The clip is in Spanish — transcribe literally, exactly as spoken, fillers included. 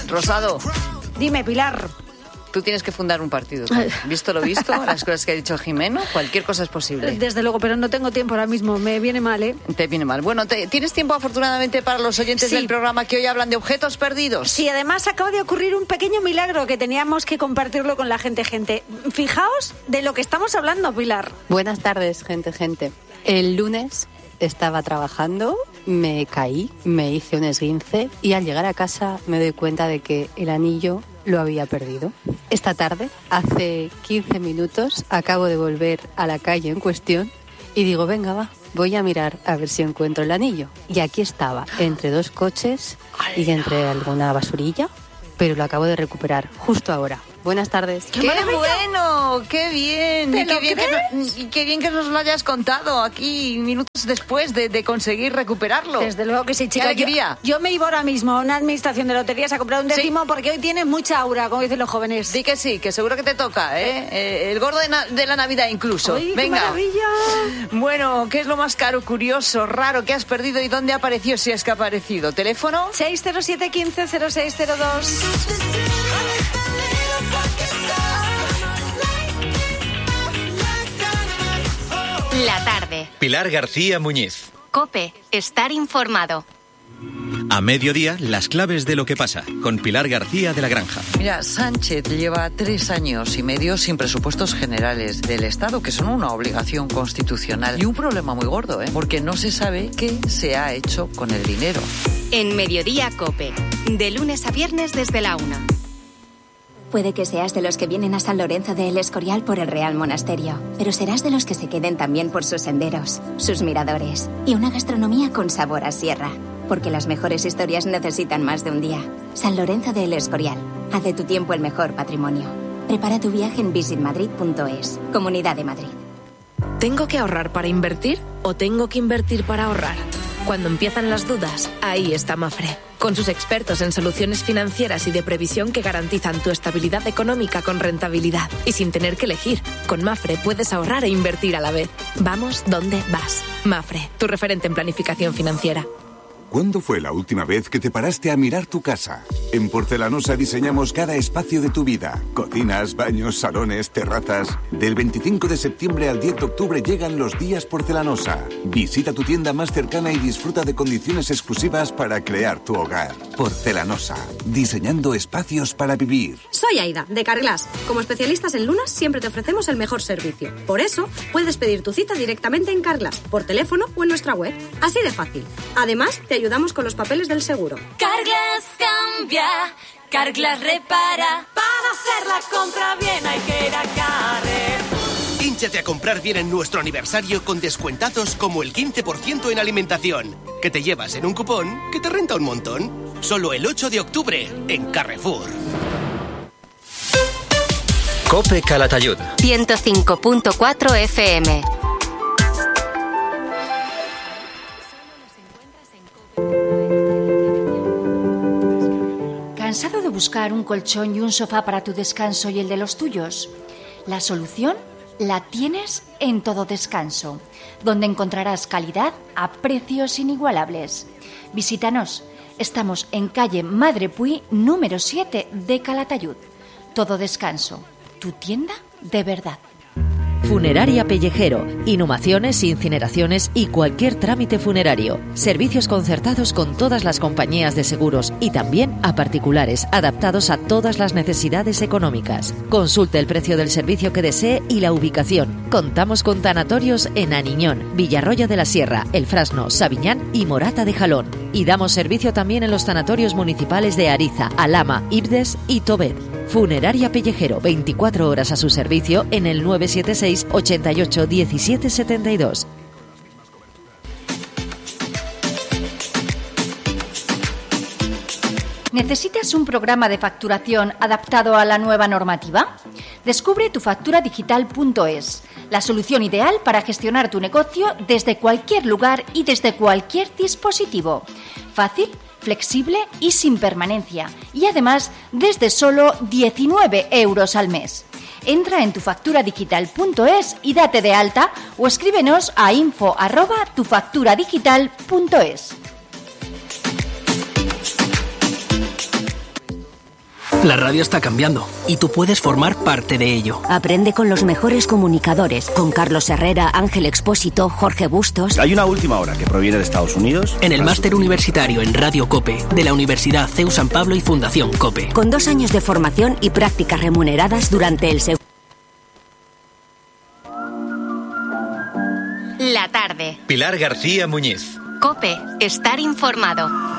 Rosado. Dime, Pilar. Tú tienes que fundar un partido. ¿Tú? Visto lo visto, las cosas que ha dicho Jimeno, cualquier cosa es posible. Desde luego, pero no tengo tiempo ahora mismo. Me viene mal, ¿eh? Te viene mal. Bueno, te, ¿tienes tiempo afortunadamente para los oyentes sí. del programa que hoy hablan de objetos perdidos? Sí, además acaba de ocurrir un pequeño milagro que teníamos que compartirlo con la gente, gente. Fijaos de lo que estamos hablando, Pilar. Buenas tardes, gente, gente. El lunes estaba trabajando, me caí, me hice un esguince y al llegar a casa me doy cuenta de que el anillo lo había perdido. Esta tarde, hace quince minutos, acabo de volver a la calle en cuestión y digo, venga, va, voy a mirar a ver si encuentro el anillo. Y aquí estaba, entre dos coches y entre alguna basurilla, pero lo acabo de recuperar justo ahora. Buenas tardes. ¡Qué, ¡Qué bueno! ¡Qué bien! ¿Te y, qué lo bien crees? que no, y qué bien que nos lo hayas contado aquí minutos después de, de conseguir recuperarlo. Desde luego que sí, chica. ¡Qué alegría! Yo, yo me iba ahora mismo a una administración de loterías a comprar un décimo, ¿sí? Porque hoy tiene mucha aura, como dicen los jóvenes. Di que sí, que seguro que te toca, ¿eh? eh el gordo de, na- de la Navidad incluso. ¡Ay, Venga. qué maravilla! Bueno, ¿qué es lo más caro, curioso, raro que has perdido y dónde apareció si es que ha aparecido? ¿Teléfono? seis cero siete, quince, cero seis cero dos. La tarde. Pilar García Muñiz. COPE. Estar informado. A mediodía, las claves de lo que pasa, con Pilar García de la Granja. Mira, Sánchez lleva tres años y medio sin presupuestos generales del Estado, que son una obligación constitucional. Y un problema muy gordo, ¿eh? Porque no se sabe qué se ha hecho con el dinero. En Mediodía COPE. De lunes a viernes desde la una. Puede que seas de los que vienen a San Lorenzo de El Escorial por el Real Monasterio, pero serás de los que se queden también por sus senderos, sus miradores y una gastronomía con sabor a sierra. Porque las mejores historias necesitan más de un día. San Lorenzo de El Escorial. Haz de tu tiempo el mejor patrimonio. Prepara tu viaje en visit madrid punto es. Comunidad de Madrid. ¿Tengo que ahorrar para invertir o tengo que invertir para ahorrar? Cuando empiezan las dudas, ahí está Mafre. Con sus expertos en soluciones financieras y de previsión que garantizan tu estabilidad económica con rentabilidad. Y sin tener que elegir, con Mafre puedes ahorrar e invertir a la vez. Vamos donde vas. Mafre, tu referente en planificación financiera. ¿Cuándo fue la última vez que te paraste a mirar tu casa? En Porcelanosa diseñamos cada espacio de tu vida. Cocinas, baños, salones, terrazas. Del veinticinco de septiembre al diez de octubre llegan los días Porcelanosa. Visita tu tienda más cercana y disfruta de condiciones exclusivas para crear tu hogar. Porcelanosa. Diseñando espacios para vivir. Soy Aida, de Carglass. Como especialistas en lunas siempre te ofrecemos el mejor servicio. Por eso, puedes pedir tu cita directamente en Carglass, por teléfono o en nuestra web. Así de fácil. Además, te ayudamos con los papeles del seguro. Carglass cambia, Carglass repara. Para hacer la compra bien hay que ir a Carrefour. Hínchate a comprar bien en nuestro aniversario con descuentazos como el quince por ciento en alimentación, que te llevas en un cupón que te renta un montón. Solo el ocho de octubre en Carrefour. COPE Calatayud. ciento cinco punto cuatro F M. ¿Cansado de buscar un colchón y un sofá para tu descanso y el de los tuyos? La solución la tienes en Todo Descanso, donde encontrarás calidad a precios inigualables. Visítanos. Estamos en calle Madre Puy, número siete de Calatayud. Todo Descanso, tu tienda de verdad. Funeraria Pellejero, inhumaciones, incineraciones y cualquier trámite funerario. Servicios concertados con todas las compañías de seguros y también a particulares, adaptados a todas las necesidades económicas. Consulte el precio del servicio que desee y la ubicación. Contamos con tanatorios en Aniñón, Villarroya de la Sierra, El Frasno, Sabiñán y Morata de Jalón. Y damos servicio también en los tanatorios municipales de Ariza, Alhama, Ibdes y Tobet. Funeraria Pellejero, veinticuatro horas a su servicio en el nueve siete seis, ochenta y ocho, diecisiete setenta y dos. ¿Necesitas un programa de facturación adaptado a la nueva normativa? Descubre tufacturadigital punto es, la solución ideal para gestionar tu negocio desde cualquier lugar y desde cualquier dispositivo. Fácil, flexible y sin permanencia. Y además, desde solo diecinueve euros al mes. Entra en tufacturadigital punto es y date de alta o escríbenos a info arroba tufacturadigital punto es. La radio está cambiando y tú puedes formar parte de ello. Aprende con los mejores comunicadores, con Carlos Herrera, Ángel Expósito, Jorge Bustos. Hay una última hora que proviene de Estados Unidos. En el máster universitario en Radio COPE de la Universidad C E U San Pablo y Fundación COPE. Con dos años de formación y prácticas remuneradas durante el segundo. La tarde. Pilar García Muñiz. COPE. Estar informado.